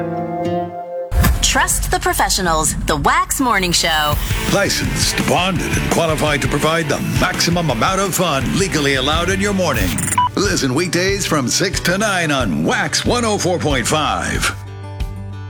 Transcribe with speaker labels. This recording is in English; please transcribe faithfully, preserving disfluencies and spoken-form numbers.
Speaker 1: Trust the professionals. The Wax Morning Show.
Speaker 2: Licensed, bonded, and qualified to provide the maximum amount of fun legally allowed in your morning. Listen weekdays from six to nine on Wax one oh four point five.